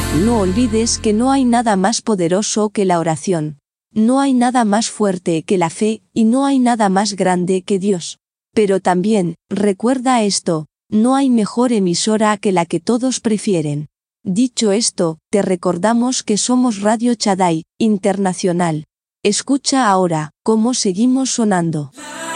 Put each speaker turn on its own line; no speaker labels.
No olvides que no hay nada más poderoso que la oración. No hay nada más fuerte que la fe, y no hay nada más grande que Dios. Pero también, recuerda esto, no hay mejor emisora que la que todos prefieren. Dicho esto, te recordamos que somos Radio Shaddai Internacional. Escucha ahora, cómo seguimos sonando.